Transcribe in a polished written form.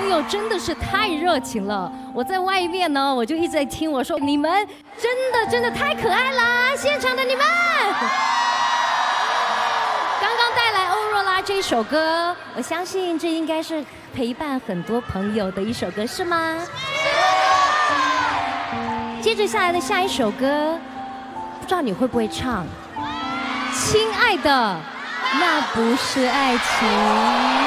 朋友真的是太热情了。我在外面呢，我就一直在听，我说你们真的太可爱啦！现场的你们，刚刚带来欧若拉这首歌，我相信这应该是陪伴很多朋友的一首歌，是吗？接着下来的下一首歌，不知道你会不会唱？亲爱的，那不是爱情。